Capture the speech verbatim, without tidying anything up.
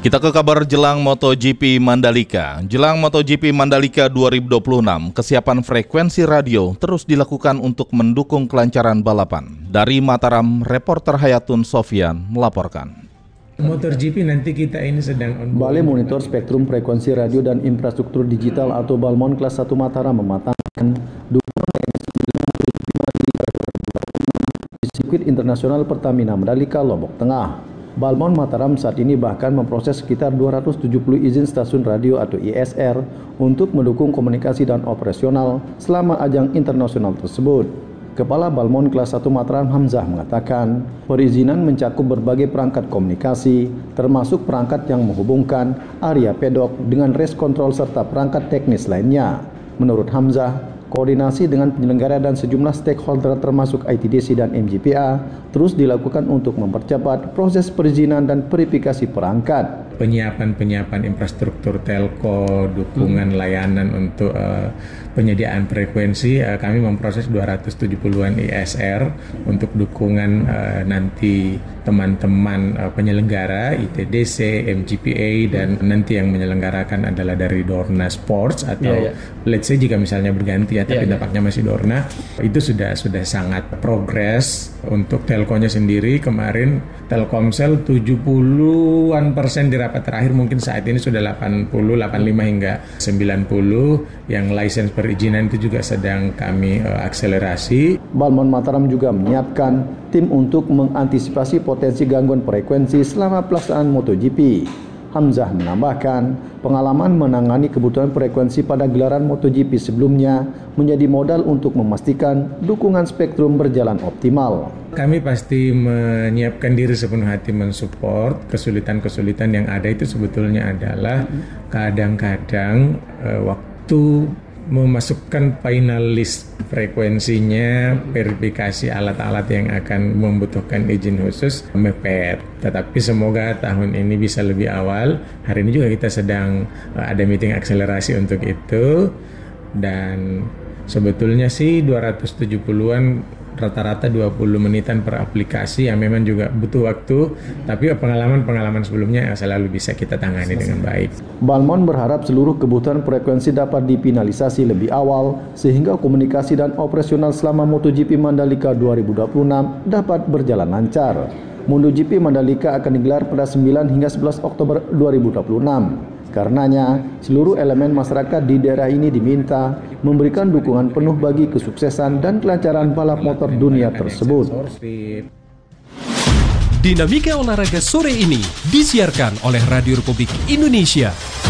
Kita ke kabar jelang MotoGP Mandalika. Jelang MotoGP Mandalika dua ribu dua puluh enam, kesiapan frekuensi radio terus dilakukan untuk mendukung kelancaran balapan. Dari Mataram, reporter Hayatun Sofyan melaporkan. MotoGP nanti kita ini sedang on Balai Monitor Spektrum Frekuensi Radio dan Infrastruktur Digital atau Balmon Kelas satu Mataram mematangkan dukungan MotoGP Mandalika dua ribu dua puluh enam di sirkuit internasional Pertamina Mandalika, Lombok Tengah. Balmon Mataram saat ini bahkan memproses sekitar dua ratus tujuh puluh izin stasiun radio atau I S R untuk mendukung komunikasi dan operasional selama ajang internasional tersebut. Kepala Balmon Kelas satu Mataram Hamzah mengatakan, perizinan mencakup berbagai perangkat komunikasi, termasuk perangkat yang menghubungkan area pedok dengan race control serta perangkat teknis lainnya. Menurut Hamzah, koordinasi dengan penyelenggara dan sejumlah stakeholder termasuk I T D C dan M G P A terus dilakukan untuk mempercepat proses perizinan dan verifikasi perangkat. Penyiapan-penyiapan infrastruktur telco, dukungan hmm. layanan untuk uh, penyediaan frekuensi, uh, kami memproses dua ratus tujuh puluhan I S R untuk dukungan uh, nanti teman-teman uh, penyelenggara I T D C, M G P A, dan nanti yang menyelenggarakan adalah dari Dorna Sports atau yeah, yeah. let's say jika misalnya berganti ya, tapi yeah, dapatnya yeah. masih Dorna, itu sudah sudah sangat progres. Untuk telkonya sendiri kemarin Telkomsel tujuh puluhan persen di rapat terakhir, mungkin saat ini sudah delapan puluh, delapan puluh lima hingga sembilan puluh. Yang lisensi perizinan itu juga sedang kami uh, akselerasi. Balmon Mataram juga menyiapkan tim untuk mengantisipasi potensi gangguan frekuensi selama pelaksanaan MotoGP. Hamzah menambahkan, pengalaman menangani kebutuhan frekuensi pada gelaran MotoGP sebelumnya menjadi modal untuk memastikan dukungan spektrum berjalan optimal. Kami pasti menyiapkan diri sepenuh hati mensupport. Kesulitan-kesulitan yang ada itu sebetulnya adalah kadang-kadang uh, waktu memasukkan final list frekuensinya, verifikasi alat-alat yang akan membutuhkan izin khusus mepet. Tetapi semoga tahun ini bisa lebih awal. Hari ini juga kita sedang ada meeting akselerasi untuk itu. Dan sebetulnya sih dua ratus tujuh puluhan rata-rata dua puluh menitan per aplikasi yang memang juga butuh waktu, tapi pengalaman-pengalaman sebelumnya selalu bisa kita tangani dengan baik. Balmon berharap seluruh kebutuhan frekuensi dapat dipinalisasi lebih awal sehingga komunikasi dan operasional selama MotoGP Mandalika dua ribu dua puluh enam dapat berjalan lancar. MotoGP Mandalika akan digelar pada sembilan hingga sebelas Oktober dua ribu dua puluh enam. Karenanya, seluruh elemen masyarakat di daerah ini diminta memberikan dukungan penuh bagi kesuksesan dan kelancaran balap motor dunia tersebut. Dinamika olahraga sore ini disiarkan oleh Radio Republik Indonesia.